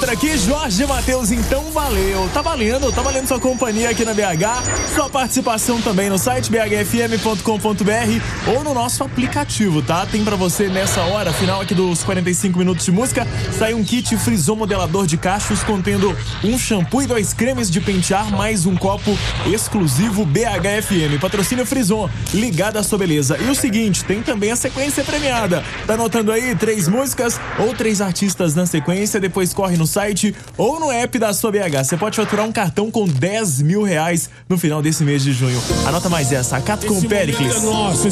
por aqui, Jorge Mateus, então valeu. Tá valendo sua companhia aqui na BH, sua participação também no site bhfm.com.br ou no nosso aplicativo, tá? Tem pra você nessa hora, final aqui dos 45 minutos de música, sai um kit Frison modelador de cachos contendo um shampoo e 2 cremes de pentear, mais um copo exclusivo BHFM. Patrocínio Frison, ligada à sua beleza. E o seguinte, tem também a sequência premiada. Tá anotando aí 3 músicas ou 3 artistas na sequência, depois corre no site ou no app da sua BH. Você pode faturar um cartão com R$10 mil no final desse mês de junho. Anota mais essa, Acato com Péricles.